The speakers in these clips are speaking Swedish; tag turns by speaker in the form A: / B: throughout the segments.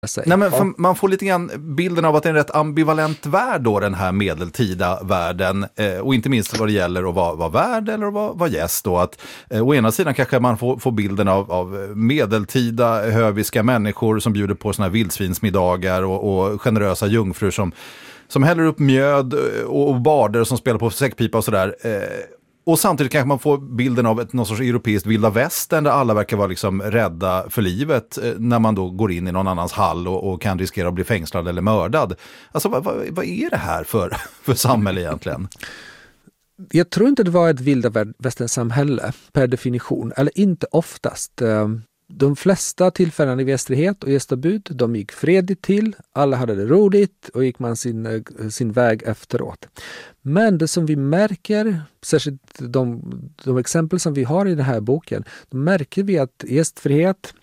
A: Nej, men man får lite grann bilden av att det är en rätt ambivalent värld då, den här medeltida världen, och inte minst vad det gäller att vara värd eller att vara gäst då, att å ena sidan kanske man får bilden av medeltida höviska människor som bjuder på såna här vildsvinsmiddagar och generösa jungfrur som häller upp mjöd och barder som spelar på säckpipa och sådär. Och samtidigt kanske man får bilden av någon sorts europeiskt vilda västern där alla verkar vara liksom rädda för livet när man då går in i någon annans hall och kan riskera att bli fängslad eller mördad. Alltså vad är det här för samhälle egentligen?
B: Jag tror inte det var ett vilda västern-samhälle per definition, eller inte oftast. De flesta tillfällen i gästfrihet och gästabud, de gick fredligt till, alla hade det roligt och gick man sin väg efteråt. Men det som vi märker, särskilt de exempel som vi har i den här boken, då märker vi att gästfrihet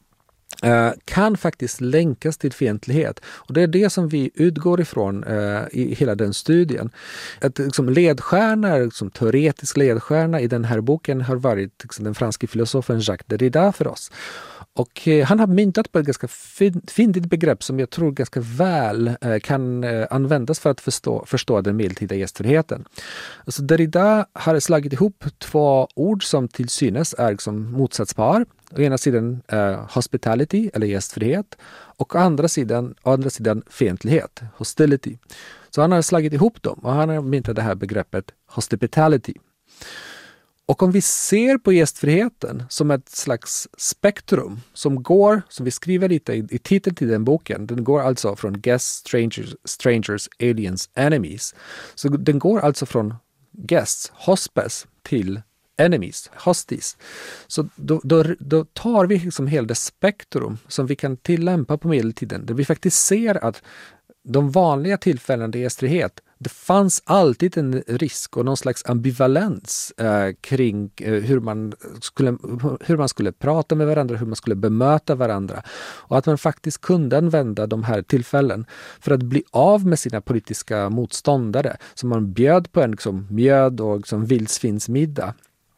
B: kan faktiskt länkas till fientlighet. Och det är det som vi utgår ifrån i hela den studien. Att liksom ledstjärna, som teoretisk ledstjärna i den här boken har varit liksom, den franske filosofen Jacques Derrida för oss. Och han har myntat på ett ganska fyndigt begrepp som jag tror ganska väl kan användas för att förstå den medeltida gästfriheten. Alltså Derrida har slagit ihop två ord som till synes är liksom motsatspar. Å ena sidan hospitality eller gästfrihet och å andra sidan fientlighet, hostility. Så han har slagit ihop dem och han har myntat det här begreppet hospitality. Och om vi ser på gästfriheten som ett slags spektrum som vi skriver lite i titeln till den boken, den går alltså från guests, strangers, aliens, enemies. Så den går alltså från guests, hospes, till enemies, hostis. Så då tar vi liksom hela det spektrum som vi kan tillämpa på medeltiden, där vi faktiskt ser att de vanliga tillfällen i gästfrihet, det fanns alltid en risk och någon slags ambivalens kring hur man skulle prata med varandra, hur man skulle bemöta varandra. Och att man faktiskt kunde använda de här tillfällen för att bli av med sina politiska motståndare. Så man bjöd på en liksom, mjöd och liksom, vildsvinsmiddag.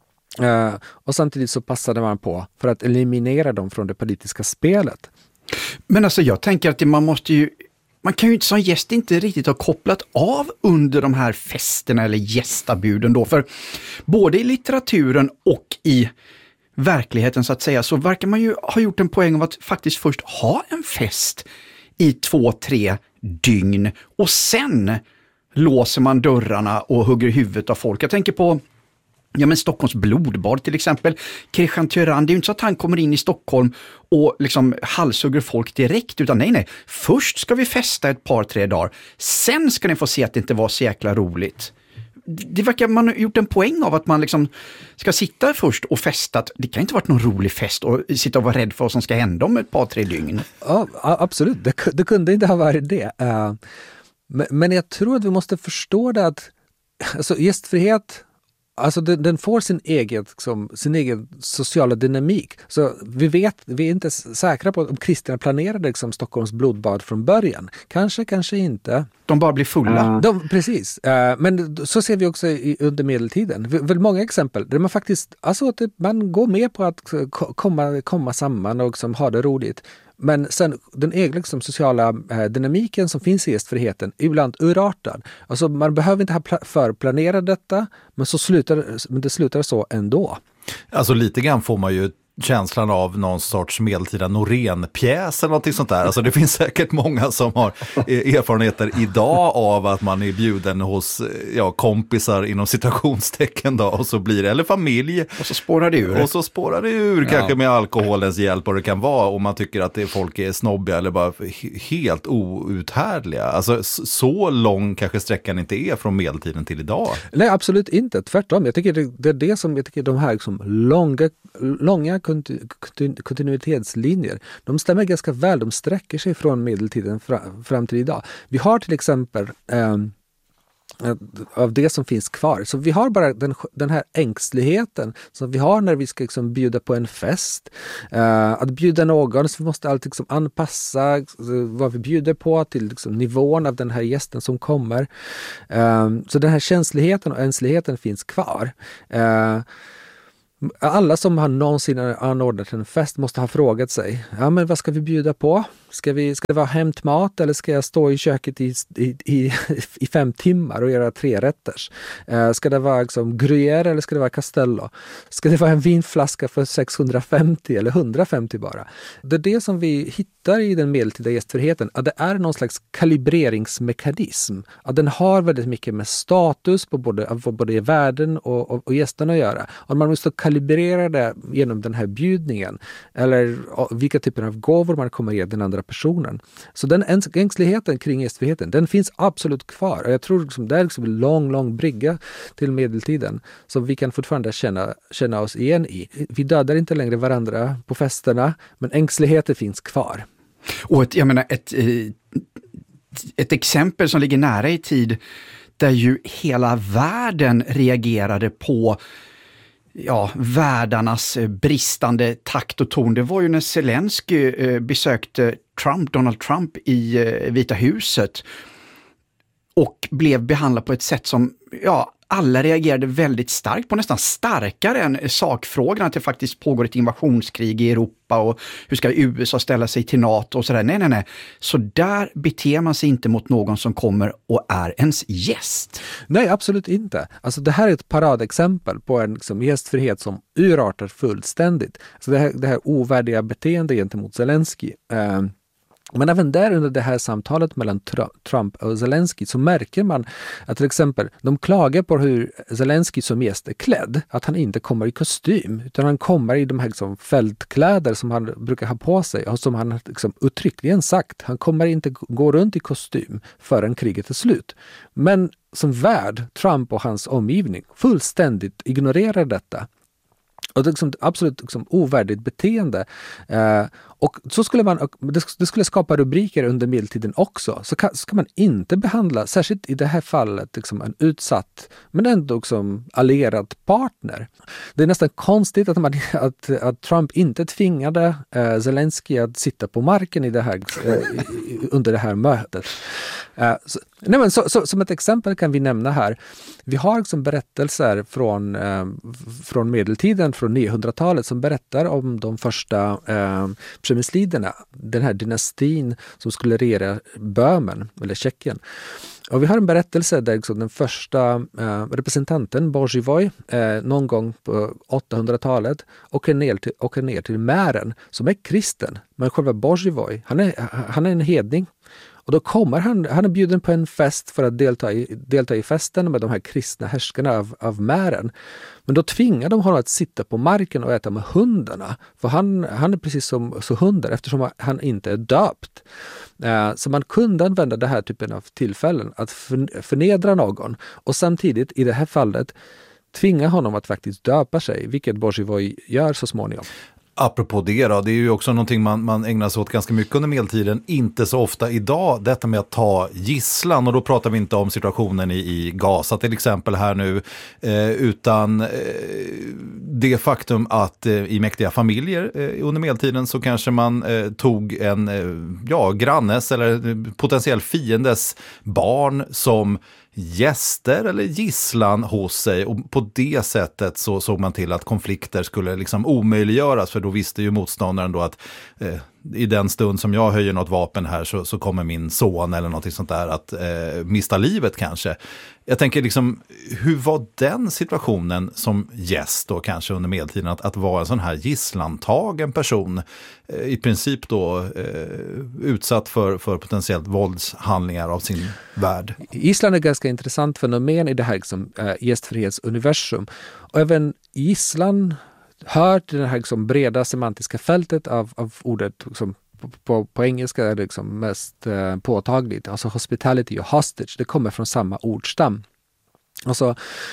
B: Och samtidigt så passade man på för att eliminera dem från det politiska spelet.
C: Men alltså jag tänker att man kan ju inte som gäst inte riktigt ha kopplat av under de här festerna eller gästabuden då. För både i litteraturen och i verkligheten så att säga så verkar man ju ha gjort en poäng av att faktiskt först ha en fest i 2-3 dygn och sen låser man dörrarna och hugger huvudet av folk. Jag tänker på Stockholms blodbad till exempel. Christian Tyrann, det är ju inte så att han kommer in i Stockholm och liksom halshugger folk direkt, utan nej. Först ska vi festa ett par, 3 dagar. Sen ska ni få se att det inte var så jäkla roligt. Det verkar man ha gjort en poäng av att man liksom ska sitta först och festa. Det kan inte ha varit någon rolig fest och sitta och vara rädd för vad som ska hända om ett par, 3 dygn.
B: Ja, absolut. Det kunde inte ha varit det. Men jag tror att vi måste förstå det att alltså, gästfrihet, alltså den får sin egen sociala dynamik. Så vi är inte säkra på om kristna planerade liksom Stockholms blodbad från början. Kanske inte.
C: De bara blir fulla.
B: Precis. Men så ser vi också under medeltiden. Väldigt många exempel där man faktiskt, alltså att man går med på att komma samman och liksom ha det roligt. Men sen den egna liksom, sociala dynamiken som finns i gästfriheten ibland urartad. Alltså man behöver inte ha förplanera detta, men det slutar så ändå.
A: Alltså lite grann får man ju känslan av någon sorts medeltida Norén-pjäs eller någonting sånt där. Alltså det finns säkert många som har erfarenheter idag av att man är bjuden hos kompisar inom citationstecken då, och så blir det, eller familj.
C: Och så spårar det ur. Kanske med alkoholens hjälp och det kan vara, och man tycker att folk är snobbiga eller bara helt outhärdliga. Alltså så lång kanske sträckan inte är från medeltiden till idag.
B: Nej, absolut inte. Tvärtom. Jag tycker det är det som jag tycker de här liksom långa kontinuitetslinjer, de stämmer ganska väl, de sträcker sig från medeltiden fram till idag. Vi har till exempel av det som finns kvar, så vi har bara den här ängsligheten som vi har när vi ska liksom bjuda på en fest, att bjuda någon, så vi måste alltid liksom anpassa vad vi bjuder på till liksom nivån av den här gästen som kommer, så den här känsligheten och ängsligheten finns kvar. Alla som har någonsin anordnat en fest måste ha frågat sig, men vad ska vi bjuda på? Ska det vara hämtmat eller ska jag stå i köket i 5 timmar och göra 3 rätters? Ska det vara liksom gruyère eller ska det vara castello? Ska det vara en vinflaska för 650 eller 150 bara? Det är det som vi hittar i den medeltida gästfriheten, att det är någon slags kalibreringsmekanism. Att den har väldigt mycket med status på både värden och gästerna att göra. Och man måste kalibrera det genom den här bjudningen eller vilka typer av gåvor man kommer ge den andra personen. Så den ängsligheten kring gästfriheten, den finns absolut kvar. Och jag tror liksom, det är liksom en lång brygga till medeltiden som vi kan fortfarande känna oss igen i. Vi dödar inte längre varandra på festerna, men ängsligheten finns kvar.
C: Och ett exempel som ligger nära i tid där ju hela världen reagerade på värdarnas bristande takt och ton. Det var ju när Zelensky besökte Donald Trump i Vita huset och blev behandlad på ett sätt som alla reagerade väldigt starkt på, nästan starkare än sakfrågan att det faktiskt pågår ett invasionskrig i Europa och hur ska USA ställa sig till NATO och sådär. Nej. Så där beter man sig inte mot någon som kommer och är ens gäst.
B: Nej, absolut inte. Alltså det här är ett paradexempel på en liksom, gästfrihet som urartar fullständigt. Så det här ovärdiga beteende gentemot Zelensky. Men även där under det här samtalet mellan Trump och Zelensky så märker man att till exempel de klagar på hur Zelensky som gäst är klädd. Att han inte kommer i kostym utan han kommer i de här liksom fältkläder som han brukar ha på sig och som han liksom uttryckligen sagt. Han kommer inte gå runt i kostym förrän kriget är slut. Men som värd, Trump och hans omgivning fullständigt ignorerar detta. Och det är liksom absolut liksom ovärdigt beteende. Och så skulle det skulle skapa rubriker under medeltiden också. Så ska man inte behandla, särskilt i det här fallet, liksom en utsatt men ändå liksom allierad partner. Det är nästan konstigt att Trump inte tvingade Zelensky att sitta på marken i det här, under det här mötet. Som ett exempel kan vi nämna här. Vi har liksom berättelser från medeltiden, från 900-talet som berättar om de första Przemysliderna, den här dynastin som skulle regera Böhmen eller Tjeckien. Och vi har en berättelse där liksom den första representanten, Boživoj, någon gång på 800-talet åker ner till Mären som är kristen. Men själva Boživoj, han är en hedning. Och då kommer han är bjuden på en fest för att delta i festen med de här kristna härskarna av Mären. Men då tvingar de honom att sitta på marken och äta med hundarna. För han är precis som hundar eftersom han inte är döpt. Så man kunde använda det här typen av tillfällen att förnedra någon. Och samtidigt i det här fallet tvinga honom att faktiskt döpa sig. Vilket Boživoj gör så småningom.
A: Apropå det då, det är ju också någonting man ägnar sig åt ganska mycket under medeltiden, inte så ofta idag, detta med att ta gisslan, och då pratar vi inte om situationen i Gaza till exempel här nu, utan det faktum att i mäktiga familjer under medeltiden så kanske man tog en grannes eller potentiell fiendes barn som gäster eller gisslan hos sig, och på det sättet så såg man till att konflikter skulle liksom omöjliggöras, för då visste ju motståndaren då att i den stund som jag höjer något vapen här så kommer min son eller något sånt där att mista livet kanske. Jag tänker liksom, hur var den situationen som gäst då kanske under medeltiden, att vara en sån här gisslantagen person, i princip då utsatt för potentiellt våldshandlingar av sin värld?
B: Gisslan är ett ganska intressant fenomen i det här liksom, gästfrihetsuniversum. Och även gisslan hör till det här liksom, breda semantiska fältet av ordet liksom, på engelska är det liksom mest påtagligt. Alltså hospitality och hostage, det kommer från samma ordstam. Alltså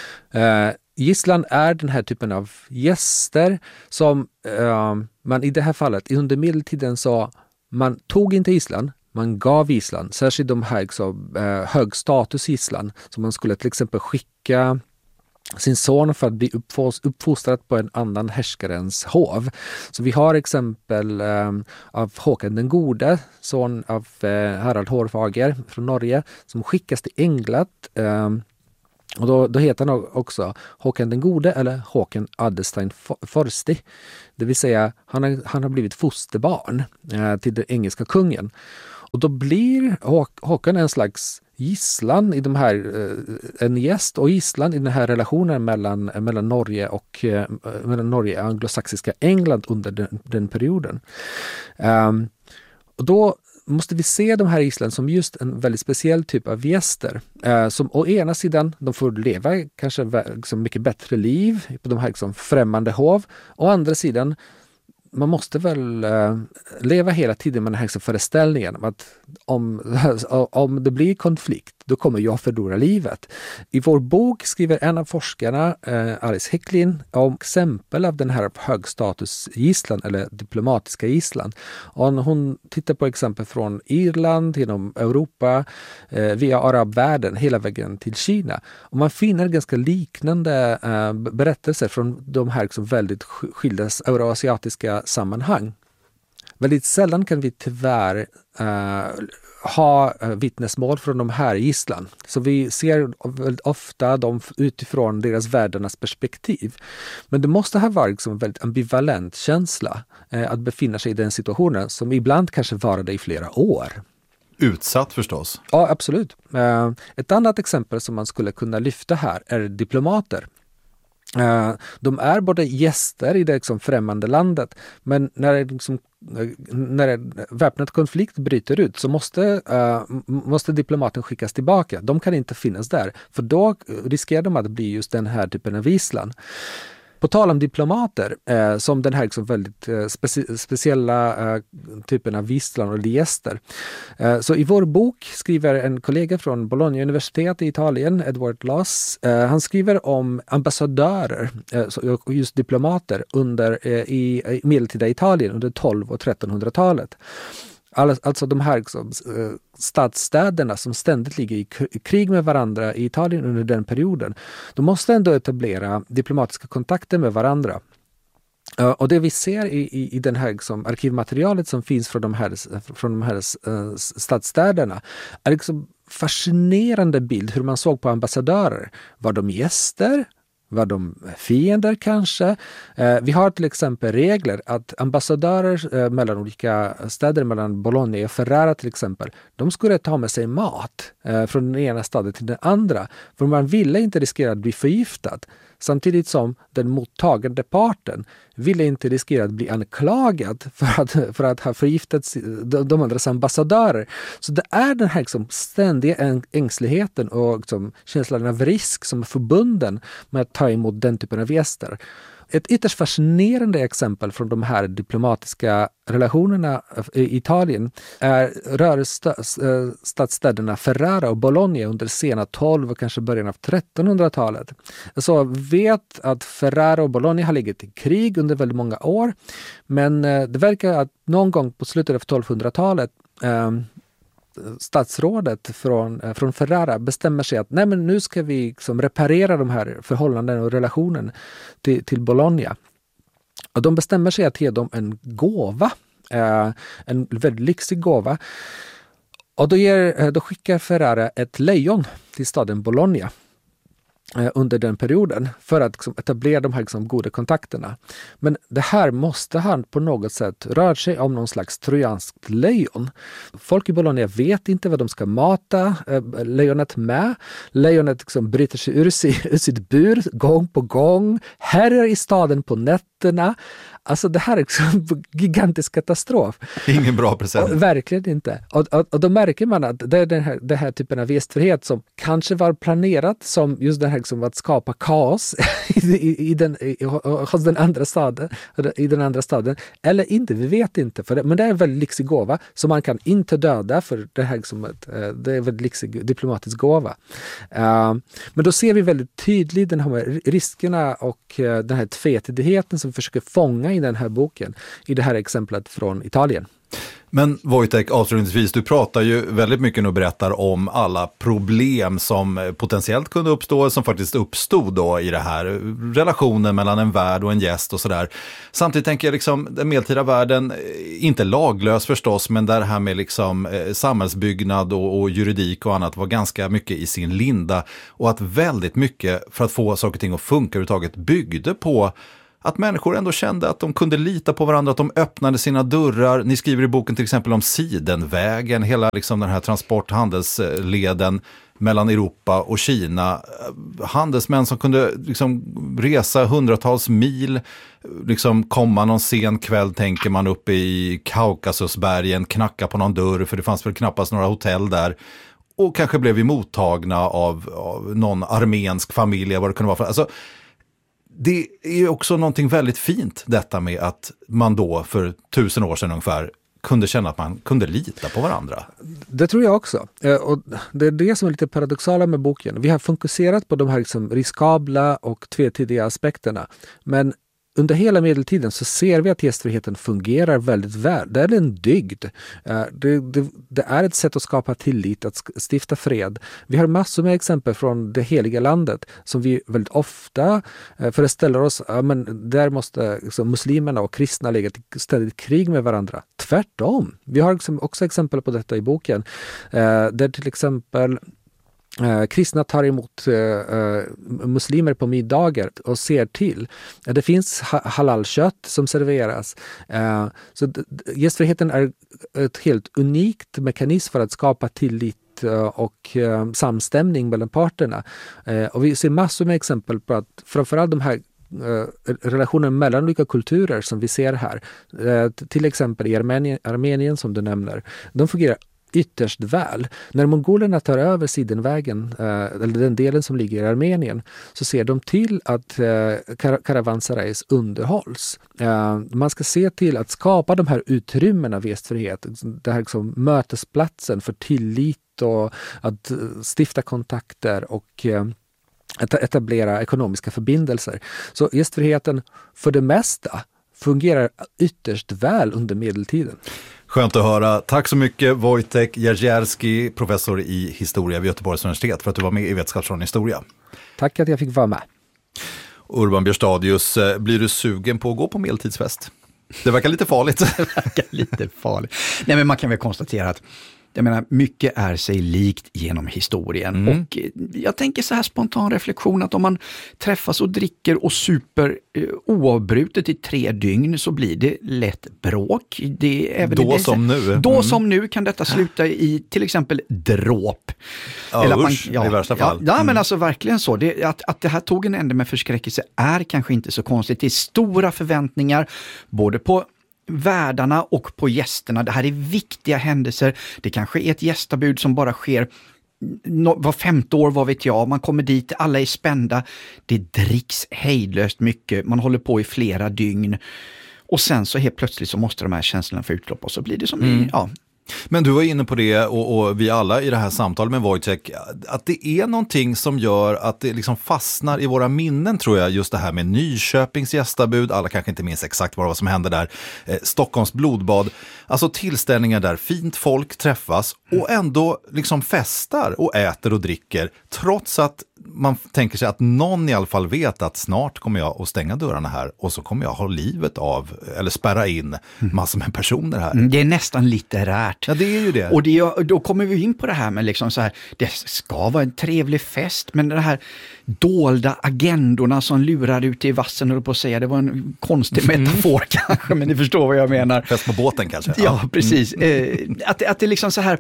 B: gisslan är den här typen av gäster som man i det här fallet under medeltiden så man tog inte gisslan, man gav gisslan, särskilt de här liksom, hög status gisslan som man skulle till exempel skicka sin son för att bli uppfostrad på en annan härskarens hov. Så vi har exempel av Håkan den gode, son av Harald Hårfager från Norge, som skickas till England Och då heter han också Håkan den gode eller Håkan Adderstein Forsti. Det vill säga han har blivit fosterbarn till den engelska kungen. Och då blir Håkan en slags gisslan i de här, en gäst och gisslan i den här relationen mellan Norge och anglosaxiska England under den perioden. Och då måste vi se de här gisslan som just en väldigt speciell typ av gäster. Som å ena sidan, de får leva kanske liksom mycket bättre liv på de här liksom främmande hov. Å andra sidan, man måste väl leva hela tiden med den här föreställningen om att om det blir konflikt, då kommer jag förlora livet. I vår bok skriver en av forskarna, Alice Hecklin, om exempel av den här högstatusgisslan eller diplomatiska gisslan. Och hon tittar på exempel från Irland, genom Europa, via arabvärlden, hela vägen till Kina. Och man finner ganska liknande berättelser från de här liksom väldigt skilda euroasiatiska sammanhang. Väldigt sällan kan vi tyvärr ha vittnesmål från de här gisslan. Så vi ser ofta dem utifrån deras världarnas perspektiv. Men det måste ha varit liksom en väldigt ambivalent känsla att befinna sig i den situationen som ibland kanske varade i flera år.
A: Utsatt förstås.
B: Ja, absolut. Ett annat exempel som man skulle kunna lyfta här är diplomater. De är både gäster i det liksom främmande landet, men när en väpnad konflikt bryter ut så måste diplomaten skickas tillbaka. De kan inte finnas där, för då riskerar de att bli just den här typen av gisslan. På tal om diplomater, som den här liksom väldigt speciella typen av gisslan och gäster. Så i vår bok skriver en kollega från Bologna universitet i Italien, Edward Loss, han skriver om ambassadörer, just diplomater i medeltida Italien under 1200- och 1300-talet. Alltså de här liksom, stadsstäderna som ständigt ligger i krig med varandra i Italien under den perioden. De måste ändå etablera diplomatiska kontakter med varandra. Och det vi ser i den här liksom, arkivmaterialet som finns från de här stadsstäderna är liksom fascinerande bild hur man såg på ambassadörer. Var de gäster? Var de fiender kanske? Vi har till exempel regler att ambassadörer mellan olika städer, mellan Bologna och Ferrara till exempel, de skulle ta med sig mat från den ena staden till den andra. För man ville inte riskera att bli förgiftad. Samtidigt som den mottagande parten ville inte riskera att bli anklagad för att ha förgiftat de andras ambassadörer. Så det är den här liksom ständiga ängsligheten och liksom känslan av risk som är förbunden med att ta emot den typen av gäster. Ett ytterst fascinerande exempel från de här diplomatiska relationerna i Italien rör stadsstäderna Ferrara och Bologna under sena 12 och kanske början av 1300-talet. Så vet att Ferrara och Bologna har legat i krig under väldigt många år, men det verkar att någon gång på slutet av 1200-talet statsrådet från Ferrara bestämmer sig att nej, men nu ska vi liksom reparera de här förhållandena och relationen till Bologna. Och de bestämmer sig att ge dem en gåva, en väldigt lyxig gåva. Och då skickar Ferrara ett lejon till staden Bologna under den perioden för att liksom etablera de här liksom goda kontakterna. Men det här måste han på något sätt röra sig om någon slags trojanskt lejon. Folk i Bologna vet inte vad de ska mata lejonet med. Lejonet liksom bryter sig ur sitt bur gång på gång, härjar i staden på nätterna. Alltså det här är en gigantisk katastrof.
A: Ingen bra present.
B: Verkligen inte. Och då märker man att det är den här typen av gästfrihet som kanske var planerat som just det här som att skapa kaos hos den andra staden, i den andra staden. Eller inte, vi vet inte. Men det är en väldigt lyxig gåva som man kan inte döda, för det här som det är en väldigt lyxig diplomatisk gåva. Men då ser vi väldigt tydligt den här riskerna och den här tvetydigheten som vi försöker fånga i den här boken, i det här exemplet från Italien.
A: Men Wojtek, avslutningsvis, du pratar ju väldigt mycket nu och berättar om alla problem som potentiellt kunde uppstå, som faktiskt uppstod då i det här relationen mellan en värd och en gäst och sådär. Samtidigt tänker jag liksom, den medeltida världen, inte laglös förstås, men där det här med liksom samhällsbyggnad och juridik och annat var ganska mycket i sin linda, och att väldigt mycket för att få saker och ting att funka överhuvudtaget byggde på att människor ändå kände att de kunde lita på varandra, att de öppnade sina dörrar. Ni skriver i boken till exempel om Sidenvägen, hela liksom den här transporthandelsleden mellan Europa och Kina. Handelsmän som kunde liksom resa hundratals mil, liksom komma någon sen kväll, tänker man, uppe i Kaukasusbergen, knacka på någon dörr, för det fanns väl knappast några hotell där. Och kanske blev vi mottagna av någon armensk familj, vad det kunde vara för. Alltså, det är också någonting väldigt fint, detta med att man då för 1000 år sedan ungefär kunde känna att man kunde lita på varandra.
B: Det tror jag också. Och det är det som är lite paradoxala med boken. Vi har fokuserat på de här liksom riskabla och tvetydiga aspekterna. Men under hela medeltiden så ser vi att gästfriheten fungerar väldigt väl. Det är en dygd. Det är ett sätt att skapa tillit, att stifta fred. Vi har massor med exempel från det heliga landet som vi väldigt ofta föreställer oss, men där måste liksom muslimerna och kristna lägga ständigt krig med varandra. Tvärtom. Vi har liksom också exempel på detta i boken. Där till exempel kristna tar emot muslimer på middagar och ser till. Det finns halalkött som serveras. Så gästfriheten är ett helt unikt mekanism för att skapa tillit och samstämning mellan parterna. Och vi ser massor med exempel på att framförallt de här relationen mellan olika kulturer som vi ser här, till exempel i Armenien som du nämner, de fungerar ytterst väl. När mongolerna tar över Sidenvägen, eller den delen som ligger i Armenien, så ser de till att karavansarais underhålls. Man ska se till att skapa de här utrymmena av gästfrihet, det här liksom mötesplatsen för tillit och att stifta kontakter och att etablera ekonomiska förbindelser. Så gästfriheten för det mesta fungerar ytterst väl under medeltiden.
A: Skönt att höra. Tack så mycket Wojtek Jerzierski, professor i historia vid Göteborgs universitet, för att du var med i Vetenskapsradion Historia.
B: Tack att jag fick vara med.
A: Urban Björstadius, blir du sugen på att gå på medeltidsfest? Det verkar lite farligt.
C: Det verkar lite farligt. Nej, men man kan väl konstatera att jag menar, mycket är sig likt genom historien. Och jag tänker så här spontan reflektion att om man träffas och dricker och super oavbrutet i 3 dygn så blir det lätt bråk. Det är även
A: då som nu.
C: Då som nu kan detta sluta i till exempel dråp.
A: Ja, eller usch, i värsta fall.
C: Ja, men alltså verkligen så. Att det här tog en ände med förskräckelse är kanske inte så konstigt. Det är stora förväntningar både på värdarna och på gästerna. Det här är viktiga händelser. Det kanske är ett gästabud som bara sker var 5:e år, vad vet jag. Man kommer dit, alla är spända. Det dricks hejdlöst mycket. Man håller på i flera dygn. Och sen så helt plötsligt så måste de här känslorna få utlopp och så blir det som
A: Men du var inne på det och vi alla i det här samtalet med Wojtek, att det är någonting som gör att det liksom fastnar i våra minnen, tror jag, just det här med Nyköpings gästabud, alla kanske inte minns exakt vad som hände där, Stockholms blodbad, alltså tillställningar där fint folk träffas och ändå liksom festar och äter och dricker, trots att man tänker sig att någon i alla fall vet att snart kommer jag att stänga dörrarna här och så kommer jag ha livet av, eller spärra in massor med personer här.
C: Det är nästan litterärt.
A: Ja, det är ju det.
C: Och då kommer vi in på det här med liksom så här, det ska vara en trevlig fest, men det här dolda agendorna som lurar ut i vassen, och på att säga, det var en konstig metafor kanske, men ni förstår vad jag menar.
A: Fest på båten kanske.
C: Ja, precis. Att det är liksom så här,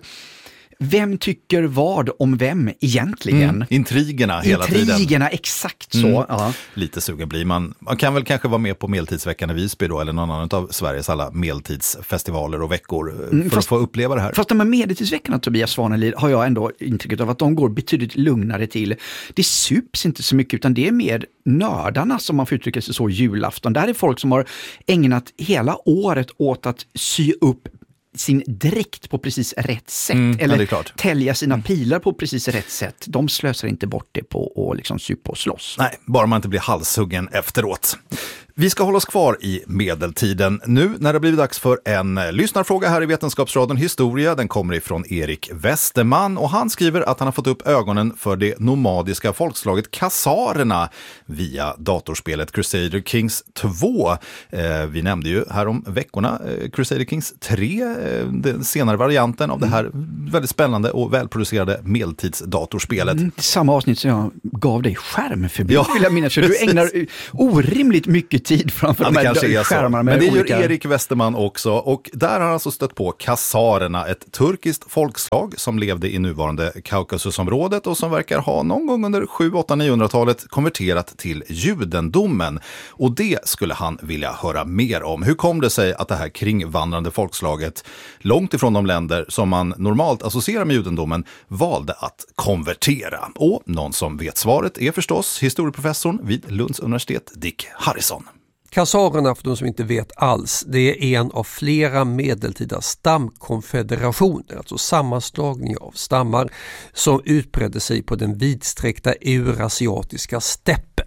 C: vem tycker vad om vem egentligen?
A: Intrigerna hela tiden.
C: Intrigerna, exakt så. Ja.
A: Lite sugen blir man. Man kan väl kanske vara med på medeltidsveckan i Visby då, eller någon annan av Sveriges alla medeltidsfestivaler och veckor för att få uppleva det här.
C: Fast de här medeltidsveckorna, Tobias Svanelid, har jag ändå intrycket av att de går betydligt lugnare till. Det sups inte så mycket, utan det är mer nördarna, som man får uttrycka sig så, julafton. Där är folk som har ägnat hela året åt att sy upp sin dräkt på precis rätt sätt. Eller tälja sina pilar på precis rätt sätt. De slösar inte bort det på att liksom supa och slåss.
A: Nej, bara man inte blir halshuggen efteråt. Vi ska hålla oss kvar i medeltiden nu när det blivit dags för en lyssnarfråga här i Vetenskapsradion Historia. Den kommer ifrån Erik Westerman och han skriver att han har fått upp ögonen för det nomadiska folkslaget khazarerna via datorspelet Crusader Kings 2. Vi nämnde ju här om veckorna Crusader Kings 3, den senare varianten av det här väldigt spännande och välproducerade medeltidsdatorspelet.
C: Samma avsnitt som jag gav dig skärmförbud, vill jag minnas. Du ägnar orimligt mycket tid framför de här skärmarna.
A: Men det gör Erik Westerman också, och där har han alltså stött på khazarerna, ett turkiskt folkslag som levde i nuvarande Kaukasusområdet och som verkar ha någon gång under 700-800-900-talet konverterat till judendomen. Och det skulle han vilja höra mer om. Hur kom det sig att det här kringvandrande folkslaget, långt ifrån de länder som man normalt associerar med judendomen, valde att konvertera? Och någon som vet svaret är förstås historieprofessorn vid Lunds universitet, Dick Harrison.
D: Khazarerna, för de som inte vet alls, det är en av flera medeltida stamkonfederationer, alltså sammanslagning av stammar som utbredde sig på den vidsträckta eurasiatiska steppen.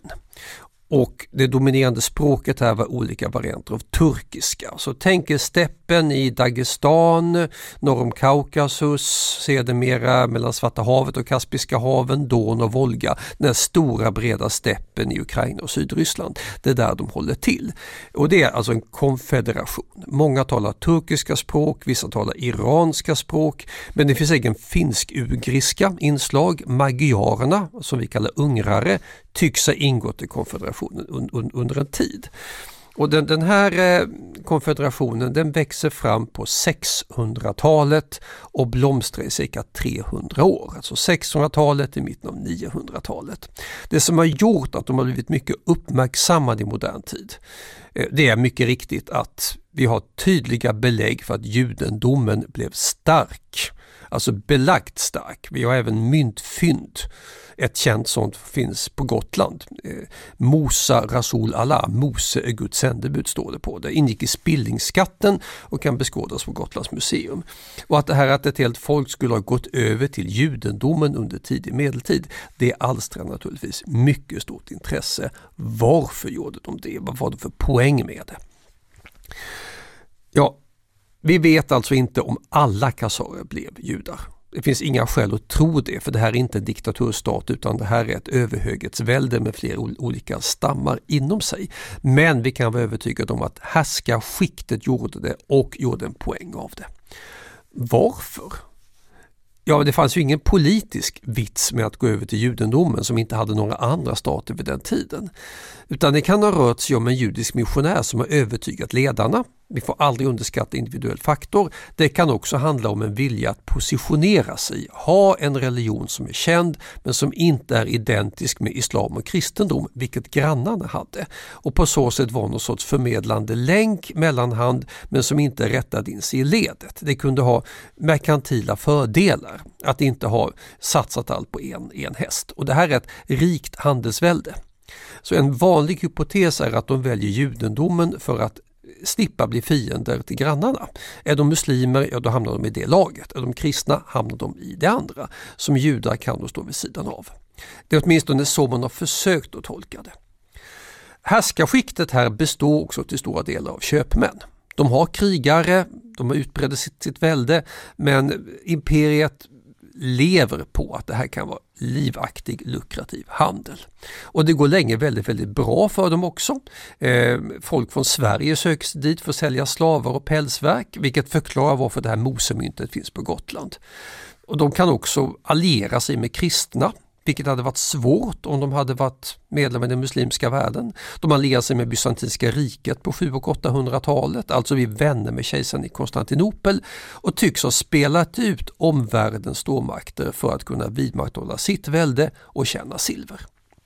D: Och det dominerande språket här var olika varianter av turkiska. Så tänk er steppen i Dagestan, norr om Kaukasus, sedermera mellan Svarta havet och Kaspiska haven, Don och Volga, den stora breda steppen i Ukraina och Sydryssland. Det är där de håller till. Och det är alltså en konfederation. Många talar turkiska språk, vissa talar iranska språk, men det finns egen finsk-ugriska inslag. Magyarerna, som vi kallar ungrare, tycks ha ingått i konfederationen under en tid. Och den här konfederationen, den växer fram på 600-talet och blomstrar i cirka 300 år. Alltså 600-talet till mitten av 900-talet. Det som har gjort att de har blivit mycket uppmärksammade i modern tid, det är mycket riktigt att vi har tydliga belägg för att judendomen blev stark. Alltså belagt stark. Vi har även myntfynd. Ett känt sånt finns på Gotland. Musa Rasul Allah, Mose är Guds sändebud, står det på. Det ingick i spillningsskatten och kan beskådas på Gotlands museum. Och att det här att ett helt folk skulle ha gått över till judendomen under tidig medeltid, det alstrar naturligtvis mycket stort intresse. Varför gjorde de det? Vad var det för poäng med det? Ja, vi vet alltså inte om alla khazarer blev judar. Det finns inga skäl att tro det, för det här är inte en diktaturstat utan det här är ett överhöghetsvälde med flera olika stammar inom sig. Men vi kan vara övertygade om att härskarskiktet gjorde det och gjorde en poäng av det. Varför? Ja, det fanns ju ingen politisk vits med att gå över till judendomen som inte hade några andra stater vid den tiden. Utan det kan ha rört sig om en judisk missionär som har övertygat ledarna. Vi får aldrig underskatta individuell faktor. Det kan också handla om en vilja att positionera sig, ha en religion som är känd men som inte är identisk med islam och kristendom, vilket grannarna hade. Och på så sätt var någon sorts förmedlande länk, mellanhand, men som inte rättade in sig i ledet. Det kunde ha merkantila fördelar att inte ha satsat allt på en häst. Och det här är ett rikt handelsvälde. Så en vanlig hypotes är att de väljer judendomen för att slippa bli fiender till grannarna. Är de muslimer, ja då hamnar de i det laget. Är de kristna hamnar de i det andra. Som judar kan de stå vid sidan av. Det är åtminstone så man har försökt att tolka det. Härskarskiktet här består också till stora delar av köpmän. De har krigare, de har utbrett sitt välde, men imperiet lever på att det här kan vara livaktig, lukrativ handel. Och det går länge väldigt, väldigt bra för dem också. Folk från Sverige söks dit för att sälja slavar och pälsverk, vilket förklarar varför det här mosemyntet finns på Gotland. Och de kan också alliera sig med kristna, vilket hade varit svårt om de hade varit medlemmar i den muslimska världen. De allierade sig med Bysantinska riket på 700- och 800-talet, alltså vi vänner med kejsaren i Konstantinopel, och tycks ha spelat ut omvärldens stormakter för att kunna vidmakthålla sitt välde och tjäna silver.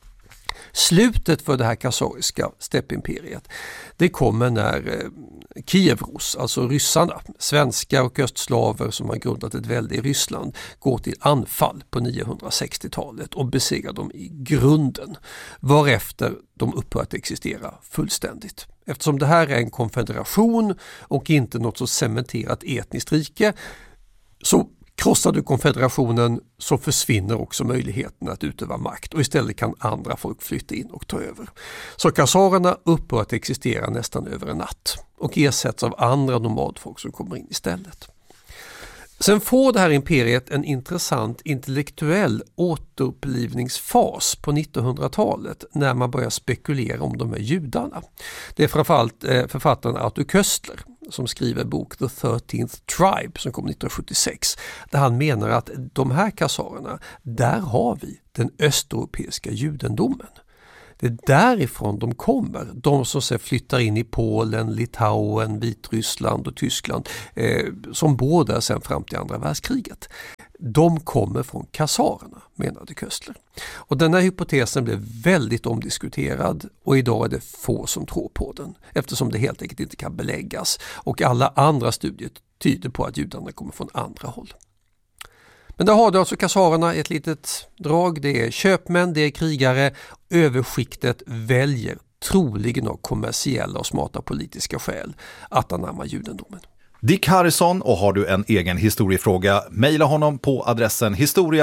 D: Slutet för det här khazariska steppimperiet, det kommer när Kievros, alltså ryssarna, svenskar och östslaver som har grundat ett välde i Ryssland, går till anfall på 960-talet och besegrar dem i grunden, varefter de upphör att existera fullständigt. Eftersom det här är en konfederation och inte något så cementerat etniskt rike, så Krossar du konfederationen så försvinner också möjligheten att utöva makt och istället kan andra folk flytta in och ta över. Så khazarerna upphör att existera nästan över en natt och ersätts av andra nomadfolk som kommer in istället. Sen får det här imperiet en intressant intellektuell återupplivningsfas på 1900-talet när man börjar spekulera om de här judarna. Det är framförallt författaren Arthur Koestler som skriver bok The 13th Tribe som kom 1976 där han menar att de här khazarerna, där har vi den östeuropeiska judendomen. Det är därifrån de kommer, de som sen flyttar in i Polen, Litauen, Vitryssland och Tyskland som bor där sen fram till andra världskriget. De kommer från khazarerna, menade Koestler. Och den här hypotesen blev väldigt omdiskuterad och idag är det få som tror på den eftersom det helt enkelt inte kan beläggas och alla andra studier tyder på att judarna kommer från andra håll. Men där har du alltså khazarerna ett litet drag, det är köpmän, det är krigare, överskiktet väljer troligen av kommersiella och smarta politiska skäl att anamma judendomen.
A: Dick Harrison, och har du en egen historiefråga, mejla honom på adressen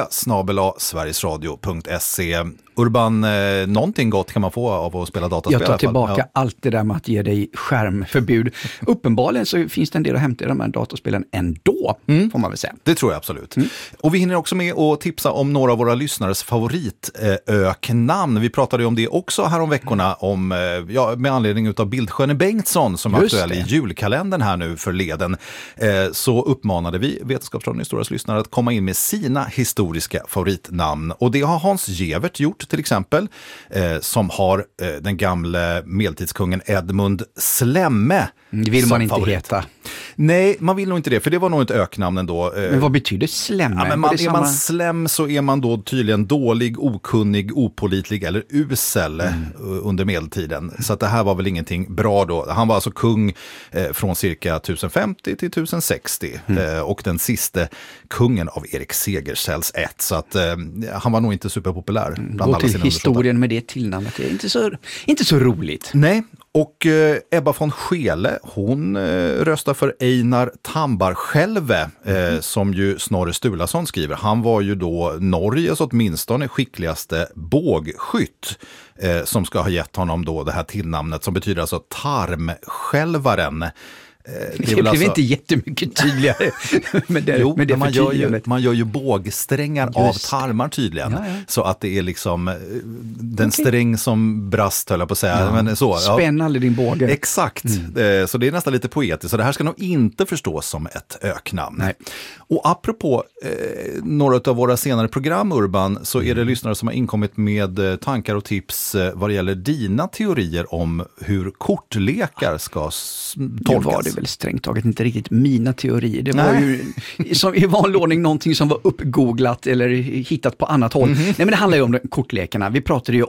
A: historia@sverigesradio.se. Urban, någonting gott kan man få av att spela dataspel?
C: Jag tar tillbaka allt det där med att ge dig skärmförbud. Uppenbarligen så finns det en del att hämta i de här dataspelen ändå, får man väl säga.
A: Det tror jag absolut. Och vi hinner också med att tipsa om några av våra lyssnares favoritöknamn. Vi pratade ju om det också här om veckorna om, med anledning av Bildsköne Bengtsson som är aktuell i julkalendern här nu förleden. Så uppmanade vi Vetenskapsradion Historias lyssnare att komma in med sina historiska favoritnamn. Och det har Hans Gevert gjort till exempel, som har den gamla medeltidskungen Edmund Slemme.
C: Det vill man inte heta.
A: Nej, man vill nog inte det, för det var nog ett öknamn ändå. Men
C: vad betyder slemme?
A: Ja, men är man slem så är man då tydligen dålig, okunnig, opålitlig eller usel under medeltiden. Så att det här var väl ingenting bra då. Han var alltså kung från cirka 1050 till 1060 och den sista kungen av Erik Segersäls ett. Så att han var nog inte superpopulär.
C: Gå till historien med det tillnamnet, det är inte så roligt.
A: Nej. Och Ebba von Schele, hon röstar för Einar Tambarskjälve, som ju Snorre Sturlason skriver. Han var ju då Norges åtminstone skickligaste bågskytt, som ska ha gett honom då det här tillnamnet som betyder alltså tarmskälvaren.
C: Det blev alltså inte jättemycket tydligare med det,
A: jo,
C: med det
A: man gör ju bågsträngar av tarmar tydligen. Ja. Så att det är liksom den sträng som brast, höll jag på att säga.
C: Ja.
A: Men så,
C: spänn aldrig din båge.
A: Exakt, så det är nästan lite poetiskt. Så det här ska nog inte förstås som ett öknamn.
C: Nej.
A: Och apropå några av våra senare program, Urban, så är det lyssnare som har inkommit med tankar och tips vad det gäller dina teorier om hur kortlekar ska tolkas.
C: Det var det väl strängt taget inte riktigt mina teorier. Det var ju som i vanlig ordning någonting som var uppgooglat eller hittat på annat håll. Nej, men det handlar ju om kortlekarna. Vi pratade ju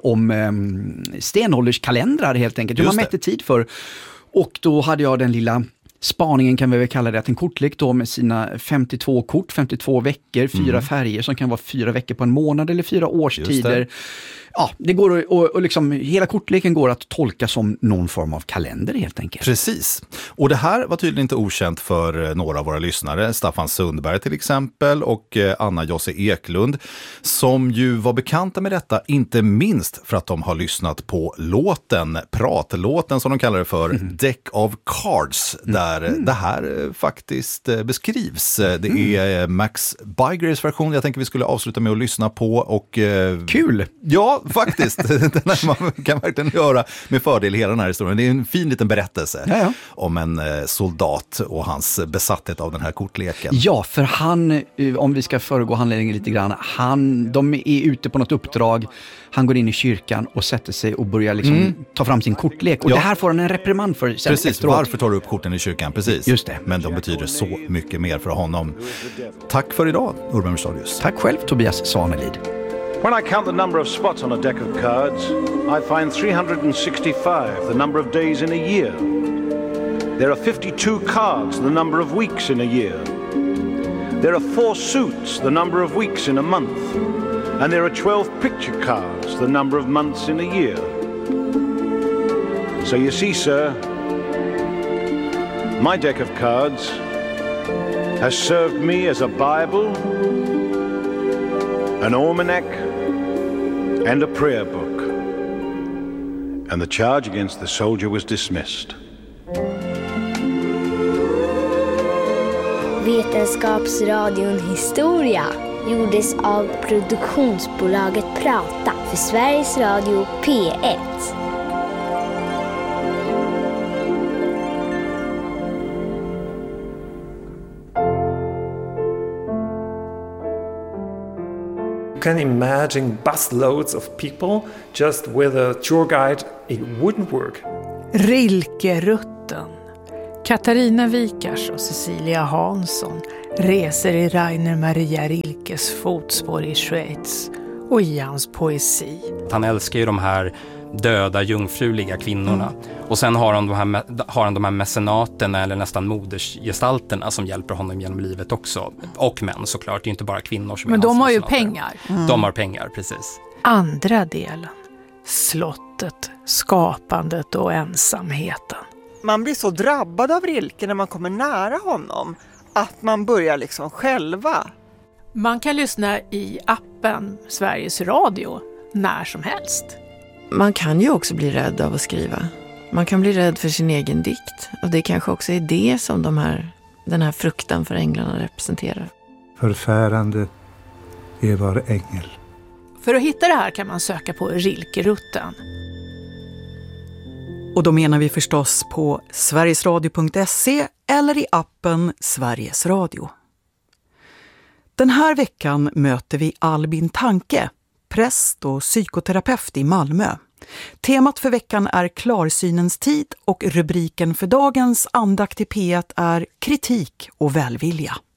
C: om stenålderskalendrar helt enkelt. Hur man mätte tid för. Och då hade jag den lilla spaningen, kan vi väl kalla det, att en kortlek då med sina 52 kort, 52 veckor, 4 färger som kan vara 4 veckor på en månad eller 4 årstider. Ja, det går och liksom hela kortleken går att tolka som någon form av kalender helt enkelt.
A: Precis. Och det här var tydligen inte okänt för några av våra lyssnare. Staffan Sundberg till exempel och Anna Josse Eklund, som ju var bekanta med detta, inte minst för att de har lyssnat på pratlåten som de kallar det för, Deck of Cards, där det här faktiskt beskrivs. Det är Max Bygraves version jag tänker vi skulle avsluta med att lyssna på. Och
C: kul!
A: Ja, faktiskt. Den här man kan verkligen göra med fördel hela den här historien. Det är en fin liten berättelse om en soldat och hans besatthet av den här kortleken.
C: Ja, för han, om vi ska föregå handledningen lite grann, de är ute på något uppdrag. Han går in i kyrkan och sätter sig och börjar liksom ta fram sin kortlek. Och det här får han en reprimand för.
A: Precis, efteråt. Varför tar du upp korten i kyrkan? Precis.
C: Just det.
A: Men de betyder så mycket mer för honom. Tack för idag, Urban Mestadius.
C: Tack själv, Tobias Svanelid.
E: When I count the number of spots on a deck of cards, I find 365, the number of days in a year. There are 52 cards, the number of weeks in a year. There are 4 suits, the number of weeks in a month. And there are 12 picture cards, the number of months in a year. So you see, sir, my deck of cards has served me as a Bible, an almanac, and a prayer book. And the charge against the soldier was dismissed.
F: Vetenskapsradion Historia gjordes av produktionsbolaget Prata för Sveriges Radio P1.
G: You can imagine busloads of people just with a tour guide. It wouldn't work.
H: Rilkerutten. Katarina Wikars och Cecilia Hansson reser i Rainer Maria Rilkes fotspår i Schweiz och i hans poesi.
I: Han älskar ju de här döda, jungfruliga kvinnorna. Och sen har han de här mecenaterna eller nästan modersgestalterna som hjälper honom genom livet också. Och män såklart, det är inte bara kvinnor som
H: men
I: är
H: de har ju
I: mecenater.
H: pengar.
I: De har pengar, precis.
H: Andra delen. Slottet, skapandet och ensamheten.
J: Man blir så drabbad av Rilke när man kommer nära honom att man börjar liksom själva.
H: Man kan lyssna i appen Sveriges Radio när som helst.
K: Man kan ju också bli rädd av att skriva. Man kan bli rädd för sin egen dikt. Och det kanske också är det som den här fruktan för änglarna representerar.
L: Förfärande är var ängel.
H: För att hitta det här kan man söka på Rilkerutten.
M: Och då menar vi förstås på sverigesradio.se eller i appen Sveriges Radio. Den här veckan möter vi Albin Tanke, präst och psykoterapeut i Malmö. Temat för veckan är klarsynens tid och rubriken för dagens andakt i P1 är kritik och välvilja.